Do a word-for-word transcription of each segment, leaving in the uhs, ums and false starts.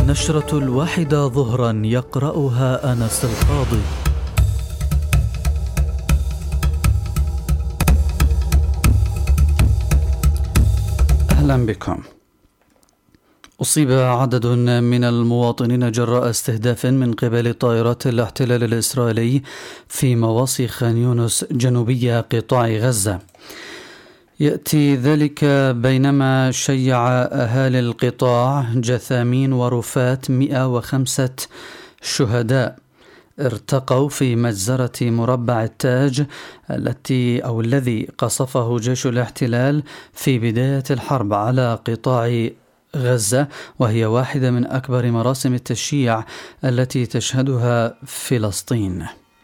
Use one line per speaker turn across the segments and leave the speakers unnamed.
النشرة الواحدة ظهرا يقرأها أنس القاضي. أهلا بكم. أصيب عدد من المواطنين جراء استهداف من قبل طائرات الاحتلال الإسرائيلي في مواصي خان يونس جنوبية قطاع غزة. يأتي ذلك بينما شيع أهالي القطاع جثامين ورفات مئة وخمسة شهداء ارتقوا في مجزرة مربع التاج التي أو الذي قصفه جيش الاحتلال في بداية الحرب على قطاع غزة، وهي واحدة من أكبر مراسم التشييع التي تشهدها فلسطين.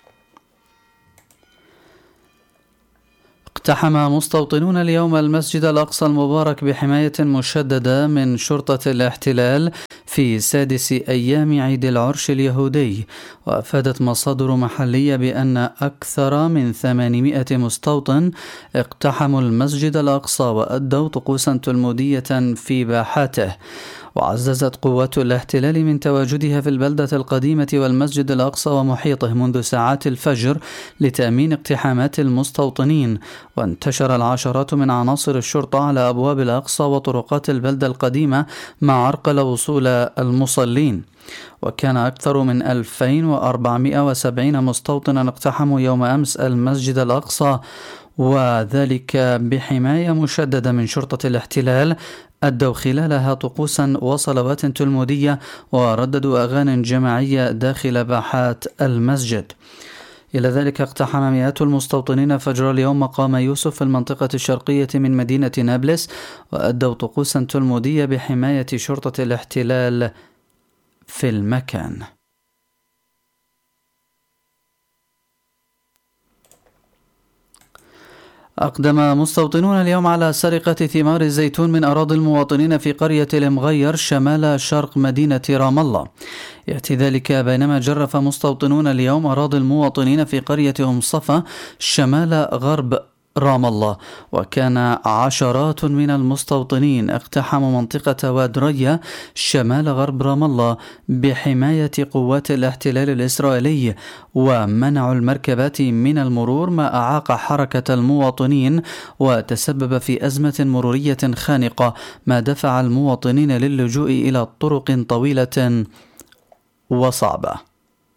اقتحم مستوطنون اليوم المسجد الأقصى المبارك بحماية مشددة من شرطة الاحتلال في سادس أيام عيد العرش اليهودي، وأفادت مصادر محلية بأن أكثر من ثمانمائة مستوطن اقتحموا المسجد الأقصى وأدوا طقوسا تلمودية في باحاته. وعززت قوات الاحتلال من تواجدها في البلدة القديمة والمسجد الأقصى ومحيطه منذ ساعات الفجر لتأمين اقتحامات المستوطنين، وانتشر العشرات من عناصر الشرطة على أبواب الأقصى وطرقات البلدة القديمة مع عرقل وصول المصلين. وكان أكثر من ألفين وأربعمائة وسبعين مستوطنا اقتحموا يوم أمس المسجد الأقصى، وذلك بحماية مشددة من شرطة الاحتلال، أدوا خلالها طقوسا وصلوات تلمودية ورددوا أغاني جماعية داخل باحات المسجد. إلى ذلك اقتحم مئات المستوطنين فجر اليوم مقام يوسف في المنطقة الشرقية من مدينة نابلس، وأدوا طقوسا تلمودية بحماية شرطة الاحتلال في المكان. أقدم مستوطنون اليوم على سرقة ثمار الزيتون من أراضي المواطنين في قرية المغير شمال شرق مدينة رام الله. يأتي ذلك بينما جرف مستوطنون اليوم أراضي المواطنين في قرية أم صفا شمال غرب رام الله، وكان عشرات من المستوطنين اقتحموا منطقة واد ريا شمال غرب رام الله بحماية قوات الاحتلال الإسرائيلي، ومنعوا المركبات من المرور ما أعاق حركة المواطنين وتسبب في أزمة مرورية خانقة، ما دفع المواطنين للجوء إلى طرق طويلة وصعبة.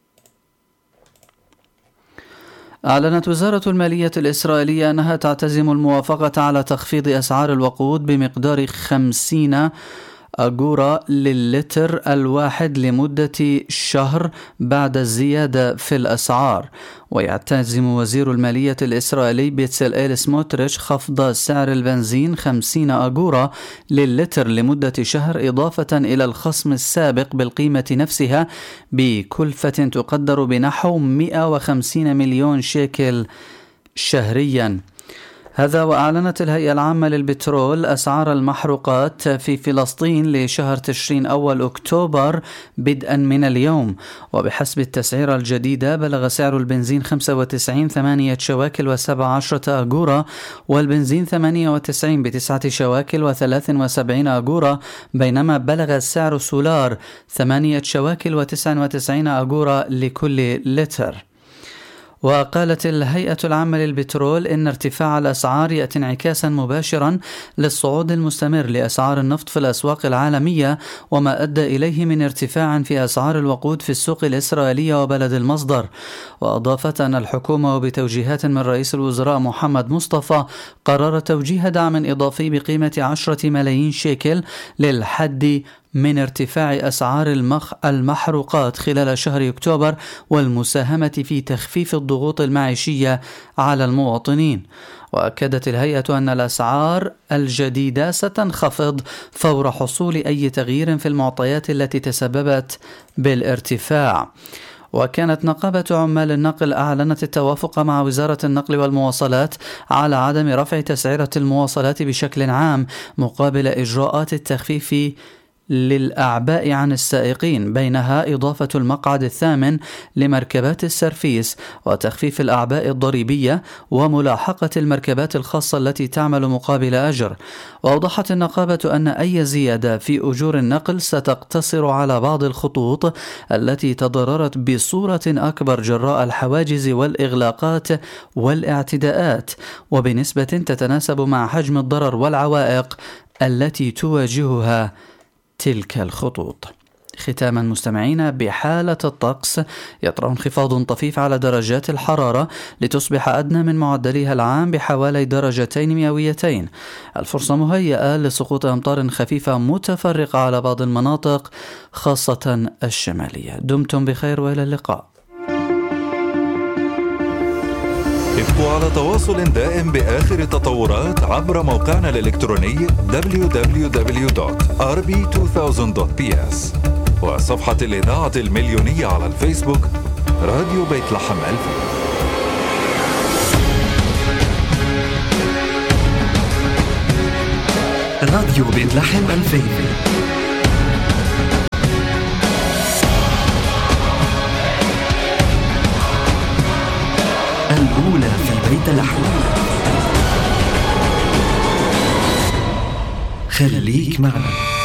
أعلنت وزارة المالية الإسرائيلية أنها تعتزم الموافقة على تخفيض أسعار الوقود بمقدار خمسين أجورة للتر الواحد لمدة شهر بعد الزيادة في الأسعار. ويعتزم وزير المالية الإسرائيلي بيتسلئيل سموتريتش خفض سعر البنزين خمسين أجورة للتر لمدة شهر، إضافة إلى الخصم السابق بالقيمة نفسها بكلفة تقدر بنحو مئة وخمسين مليون شيكل شهريا. هذا وأعلنت الهيئة العامة للبترول أسعار المحروقات في فلسطين لشهر تشرين أول أكتوبر بدءا من اليوم. وبحسب التسعيرة الجديدة بلغ سعر البنزين خمسة وتسعين ثمانية شواكل وسبع عشرة أجورة، والبنزين ثمانية وتسعين بتسعة شواكل وثلاث وسبعين أجورة، بينما بلغ سعر سولار ثمانية شواكل وتسع وتسعين أجورة لكل لتر. وقالت الهيئة العامة للبترول إن ارتفاع الأسعار يأتي انعكاسا مباشرا للصعود المستمر لأسعار النفط في الأسواق العالمية، وما أدى إليه من ارتفاع في أسعار الوقود في السوق الإسرائيلية وبلد المصدر. وأضافت أن الحكومة وبتوجيهات من رئيس الوزراء محمد مصطفى قرر توجيه دعم إضافي بقيمة عشرة ملايين شيكل للحد من ارتفاع أسعار المخ المحروقات خلال شهر أكتوبر، والمساهمة في تخفيف الضغوط المعيشية على المواطنين. وأكدت الهيئة أن الأسعار الجديدة ستنخفض فور حصول أي تغيير في المعطيات التي تسببت بالارتفاع. وكانت نقابة عمال النقل أعلنت التوافق مع وزارة النقل والمواصلات على عدم رفع تسعيرة المواصلات بشكل عام مقابل إجراءات التخفيف للأعباء عن السائقين، بينها إضافة المقعد الثامن لمركبات السرفيس وتخفيف الأعباء الضريبية وملاحقة المركبات الخاصة التي تعمل مقابل أجر. وأوضحت النقابة أن أي زيادة في أجور النقل ستقتصر على بعض الخطوط التي تضررت بصورة أكبر جراء الحواجز والإغلاقات والاعتداءات، وبنسبة تتناسب مع حجم الضرر والعوائق التي تواجهها تلك الخطوط. ختاما مستمعين، بحالة الطقس يطرأ انخفاض طفيف على درجات الحرارة لتصبح أدنى من معدلها العام بحوالي درجتين مئويتين. الفرصة مهيئة لسقوط أمطار خفيفة متفرقة على بعض المناطق خاصة الشمالية. دمتم بخير وإلى اللقاء.
ابقوا على تواصل دائم بآخر التطورات عبر موقعنا الإلكتروني دبليو دبليو دبليو دوت آر بي ألفين دوت بي إس وصفحة الإذاعة المليونية على الفيسبوك راديو بيت لحم ألفين.
راديو بيت لحم ألفين، الأولى في بيت لحم. خليك معنا.